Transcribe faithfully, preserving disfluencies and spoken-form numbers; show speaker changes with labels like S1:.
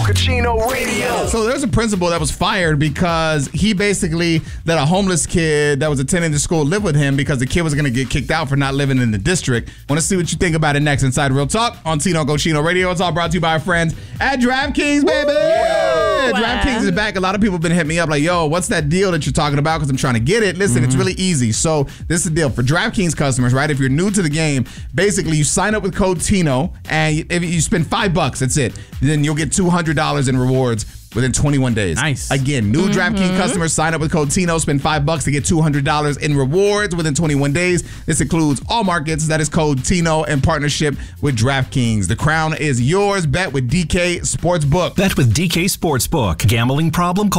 S1: Cochino Radio.
S2: So there's a principal that was fired because he basically let a homeless kid that was attending the school live with him because the kid was going to get kicked out for not living in the district. Want to see what you think about it next inside Real Talk on Tino Cochino Radio. It's all brought to you by our friends at DraftKings, baby. Yeah, DraftKings is back. A lot of people have been hitting me up like, yo, what's that deal that you're talking about? Because I'm trying to get it. Listen, mm-hmm. It's really easy. So this is the deal for DraftKings customers, right? If you're new to the game, basically you sign up with code Tino and if you spend five bucks, that's it. Then you'll get two hundred dollars in rewards within twenty-one days.
S3: Nice.
S2: Again, new mm-hmm. DraftKings customers sign up with code Tino, spend five bucks to get two hundred dollars in rewards within twenty-one days. This includes all markets. That is code Tino in partnership with DraftKings. The crown is yours. Bet with D K Sportsbook.
S4: Bet with D K Sportsbook. Gambling problem? Call